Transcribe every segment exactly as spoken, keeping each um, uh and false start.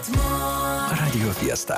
Radio Fiesta.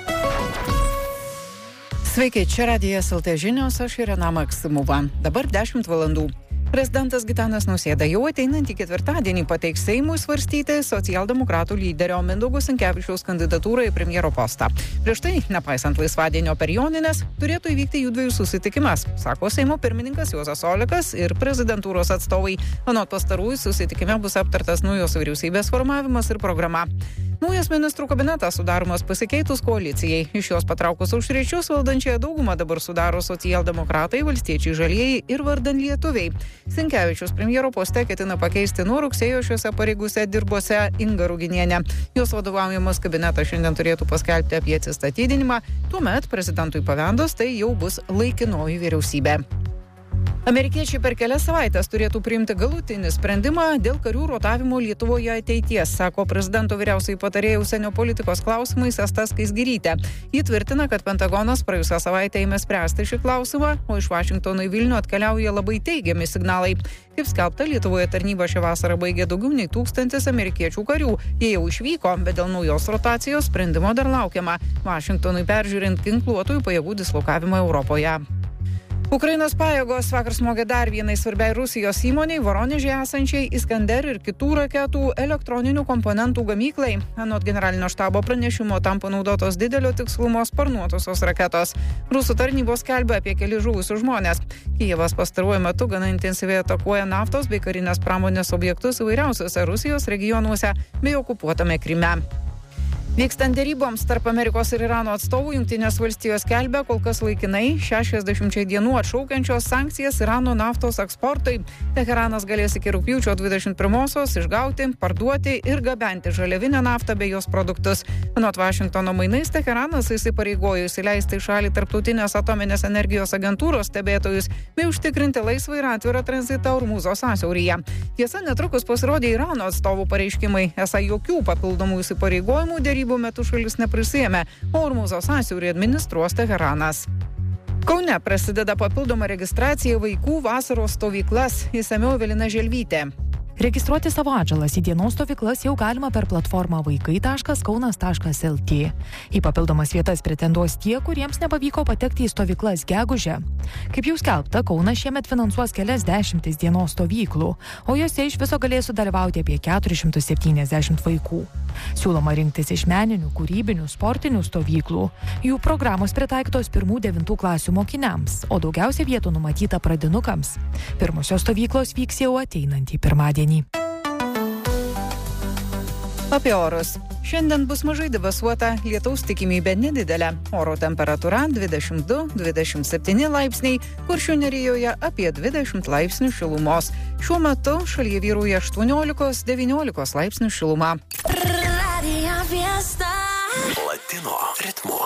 Sveiki, čia Radijas L T žinios, aš Irena Maksimova. Dabar dešimt valandų. Prezidentas Gitanas Nausėda jau ateinantį ketvirtadienį pateiks Seimui svarstyti socialdemokratų lyderio Mindaugo Sinkevičiaus kandidatūrą į premjero postą. Prieš tai, nepaisant laisvadienio per Jonines, turėtų įvykti jųdviejų susitikimas, sako Seimo pirmininkas Juozas Olekas ir prezidentūros atstovai. Anot pastarųjų, susitikime bus aptartas naujos vyriausybės formavimas ir programa. Naujas ministrų kabinetas sudaromas pasikeitus koalicijai. Iš jos patraukus aušriečius valdančiąją daugumą dabar sudaro socialdemokratai, valstiečiai žalieji ir vardan lietuviai. Sinkevičius premjero poste ketina pakeisti nuo rugsėjo šiuose pareigose dirbusią Ingą Ruginienę. Jos vadovaujamas kabinetas šiandien turėtų paskelbti apie atsistatydinimą. Tuomet prezidentui pavendus tai jau bus laikinoji vyriausybė. Amerikiečiai per kelias savaitės turėtų priimti galutinį sprendimą dėl karių rotavimo Lietuvoje ateities, sako prezidento vyriausiai patarėja užsienio politikos klausimais Asta Skaisgirytė. Ji tvirtina, kad Pentagonas praėjusią savaitę ėmė spręsti šį klausimą, o iš Vašingtono į Vilnių atkeliauja labai teigiami signalai. Kaip skelbta, Lietuvoje tarnybą šią vasarą baigė daugiau nei tūkstantis amerikiečių karių. Jie jau išvyko, bet dėl naujos rotacijos sprendimo dar laukiama. Vašingtonui peržiūrint ginkluotųjų pajėgų dislokavimą Europoje. Ukrainos pajėgos vakar smogė dar vienai svarbiai Rusijos įmoniai, Voroneže esančiai Iskander ir kitų raketų elektroninių komponentų gamyklai. Anot generalinio štabo pranešimo tam panaudotos didelio tikslumo sparnuotosios raketos. Rusų tarnybos skelbia apie kelis žuvusius žmonės. Kijevas pastaruoju metu gana intensyviai atakuoja naftos bei karinės pramonės objektus įvairiausiuose Rusijos regionuose bei okupuotame Kryme. Vykstant deryboms tarp Amerikos ir Irano atstovų, Jungtinės valstijos skelbia kol kas laikinai šešiasdešimčiai dienų atšaukiančios sankcijas Irano naftos eksportui. Teheranas galės iki rugpjūčio dvidešimt pirmosios išgauti, parduoti ir gabenti žaliavinę naftą bei jos produktus. Anot Vašingtono mainais, Teheranas įsipareigojo įsileisti į šalį tarptautinės atominės energijos agentūros stebėtojus bei užtikrinti laisvą ir atvirą tranzitą Ormuzo sąsiauryje. Tiesa, netrukus pasirodė Irano atstovų pareiškimai, esą jokių papildomų įsipareigojimų derybų metu šalis neprisėmė, o Ormuzo sąsiaurį administruos Teheranas. Kaune prasideda papildoma registracija vaikų vasaros stovyklas, išsamiau Evelina Želvytė. Registruoti savo atžalas į dienos stovyklas jau galima per platformą vaikai taškas kaunas taškas L T. Į papildomas vietas pretenduos tie, kuriems nepavyko patekti į stovyklas gegužę. Kaip jau skelbta, Kaunas šiemet finansuos kelias dešimtis dienos stovyklų, o jose iš viso galės sudalyvauti apie keturis šimtus septyniasdešimt vaikų. Siūloma rinktis iš meninių, kūrybinių, sportinių stovyklų. Jų programos pritaiktos pirmų devintų klasių mokiniams, o daugiausia vietų numatyta pradinukams. Pirmosios stovyklos vyks jau ateinantį pirmadienį. Apie orus. Šiandien bus mažai debesuota, lietaus tikimybė nedidelė. Oro temperatūra dvidešimt du dvidešimt septyni laipsniai, Kuršių nerijoje apie dvidešimt laipsnių šilumos. Šiuo metu šalyje vyrauja aštuoniolika devyniolika laipsnių šiluma. Latino ritmu.